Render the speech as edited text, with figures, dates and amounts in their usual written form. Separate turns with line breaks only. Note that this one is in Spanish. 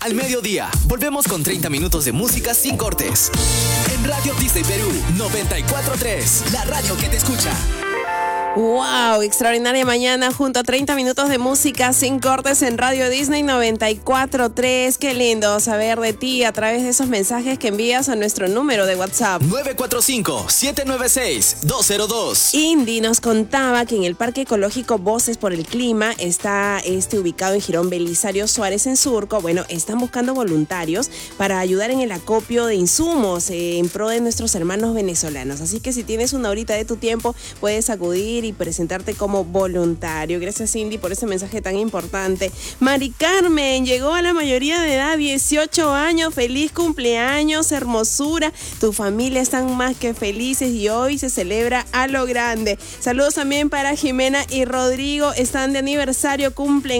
Al mediodía, volvemos con 30 minutos de música sin cortes. En Radio Disney Perú 94.3, la radio que te escucha.
¡Wow! Extraordinaria mañana junto a 30 minutos de música sin cortes en Radio Disney 94.3. Qué lindo saber de ti a través de esos mensajes que envías a nuestro número de WhatsApp.
945-796-202.
Indy nos contaba que en el Parque Ecológico Voces por el Clima está ubicado en Jirón Belisario Suárez en Surco. Bueno, están buscando voluntarios para ayudar en el acopio de insumos en pro de nuestros hermanos venezolanos. Así que si tienes una horita de tu tiempo, puedes acudir y presentarte como voluntario. Gracias, Cindy, por ese mensaje tan importante. Mari Carmen llegó a la mayoría de edad, 18 años. Feliz cumpleaños, hermosura. Tu familia están más que felices y hoy se celebra a lo grande. Saludos también para Jimena y Rodrigo. Están de aniversario, cumplen